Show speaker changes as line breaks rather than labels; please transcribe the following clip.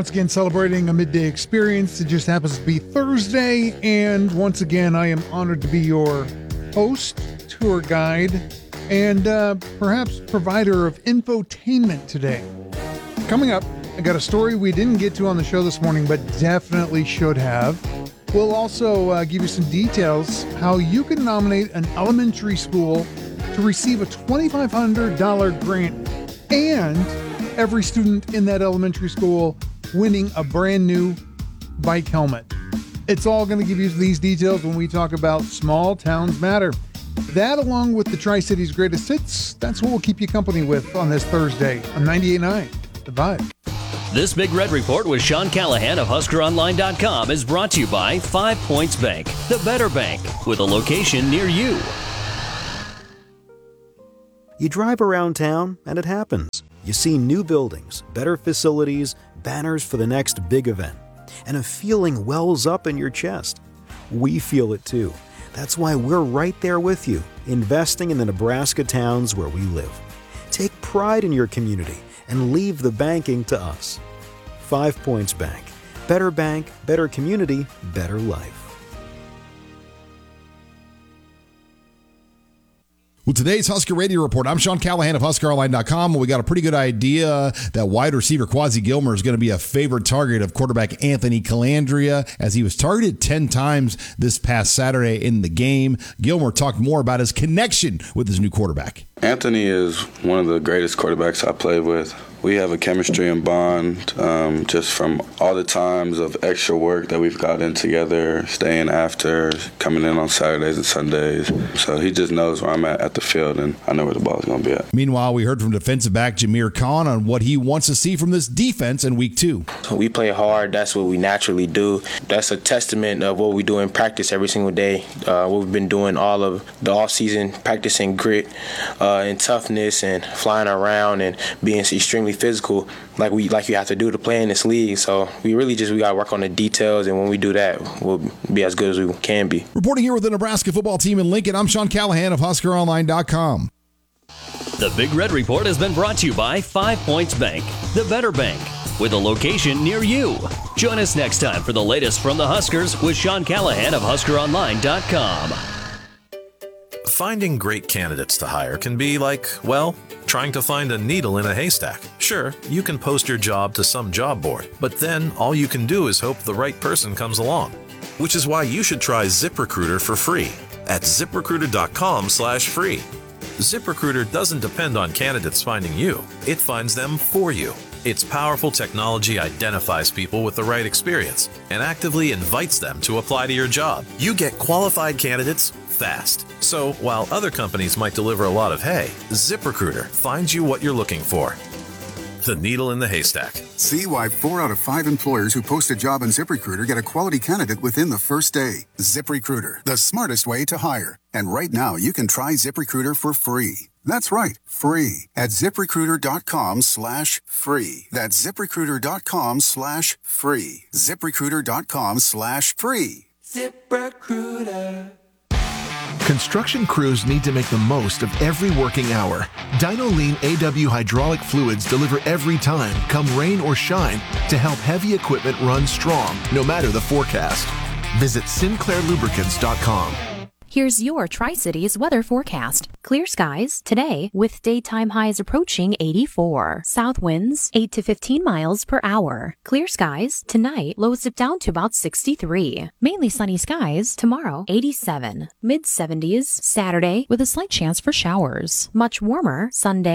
once again celebrating a midday experience. It just happens to be Thursday, and once again, I am honored to be your host, tour guide, and perhaps provider of infotainment today. Coming up, I got a story we didn't get to on the show this morning, but definitely should have. We'll also give you some details how you can nominate an elementary school to receive a $2,500 grant, and every student in that elementary school winning a brand new bike helmet. It's all going to give you these details when we talk about Small Towns Matter. That, along with the Tri-City's greatest hits, that's what we'll keep you company with on this Thursday on 98.9 The Vibe.
This Big Red Report with Sean Callahan of HuskerOnline.com is brought to you by 5 Points Bank, the better bank, with a location near you.
You drive around town, and it happens. You see new buildings, better facilities, banners for the next big event, and a feeling wells up in your chest. We feel it too. That's why we're right there with you, investing in the Nebraska towns where we live. Take pride in your community and leave the banking to us. 5 Points Bank. Better bank, better community, better life.
Well, today's Husker Radio Report, I'm Sean Callahan of HuskerOnline.com. We got a pretty good idea that wide receiver Quasi Gilmer is going to be a favorite target of quarterback Anthony Calandria, as he was targeted 10 times this past Saturday in the game. Gilmer talked more about his connection with his new quarterback.
Anthony is one of the greatest quarterbacks I played with. We have a chemistry and bond just from all the times of extra work that we've gotten together, staying after, coming in on Saturdays and Sundays. So he just knows where I'm at the field, and I know where the ball is going to be at.
Meanwhile, we heard from defensive back Jameer Khan on what he wants to see from this defense in Week 2.
We play hard. That's what we naturally do. That's a testament of what we do in practice every single day, what we've been doing all of the offseason, practicing grit and toughness and flying around and being extremely physical like you have to do to play in this league. So we got to work on the details, and when we do that, we'll be as good as we can be.
Reporting here with the Nebraska football team in Lincoln, I'm Sean Callahan of HuskerOnline.com.
The Big Red Report has been brought to you by 5 Points Bank, the better bank, with a location near you. Join us next time for the latest from the Huskers with Sean Callahan of HuskerOnline.com.
Finding great candidates to hire can be like, well, trying to find a needle in a haystack. Sure, you can post your job to some job board, but then all you can do is hope the right person comes along. Which is why you should try ZipRecruiter for free at ZipRecruiter.com/free. ZipRecruiter doesn't depend on candidates finding you. It finds them for you. Its powerful technology identifies people with the right experience and actively invites them to apply to your job. You get qualified candidates fast. So while other companies might deliver a lot of hay, ZipRecruiter finds you what you're looking for. The needle in the haystack.
See why 4 out of 5 employers who post a job on ZipRecruiter get a quality candidate within the first day. ZipRecruiter, the smartest way to hire. And right now, you can try ZipRecruiter for free. That's right, free at ZipRecruiter.com/free. That's ZipRecruiter.com/free. ZipRecruiter.com/free.
ZipRecruiter. Construction crews need to make the most of every working hour. Dynolean AW hydraulic fluids deliver every time, come rain or shine, to help heavy equipment run strong, no matter the forecast. Visit SinclairLubricants.com.
Here's your Tri-Cities weather forecast. Clear skies today with daytime highs approaching 84. South winds 8 to 15 miles per hour. Clear skies tonight, lows dip down to about 63. Mainly sunny skies tomorrow, 87. Mid-70s Saturday with a slight chance for showers. Much warmer Sunday.